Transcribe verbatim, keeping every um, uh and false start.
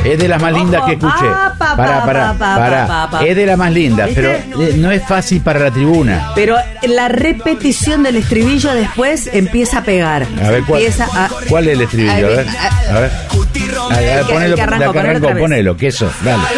Es de las más lindas que escuché. Ah, pa, Pará, pa, pará, pa, pa, pará. pa, pa. Es de las más lindas, ¿Viste? pero eh, no es fácil para la tribuna. Pero la repetición del estribillo después empieza a pegar. A ver, ¿cuál, Empieza a... ¿cuál es el estribillo? A ver, a ver. A ver, El que- ponelo, el que arrancó, la que ponelo arrancó, otra vez. ponelo, queso, dale.